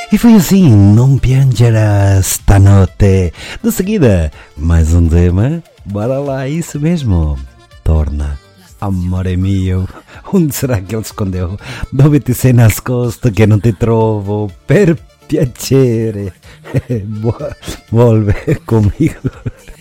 E foi assim, não piangerás stanotte. De seguida, mais um tema. Bora lá, isso mesmo. Torna, amore mio. Onde será que ele se escondeu? Dove sei nascosto che non ti trovo? Per piacere. Volve comigo.